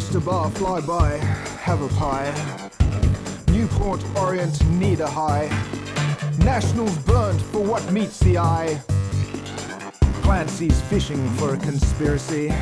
Oyster bar, fly by, have a pie. Newport, Orient, need a high. Nationals burnt for what meets the eye. Clancy's fishing for a conspiracy.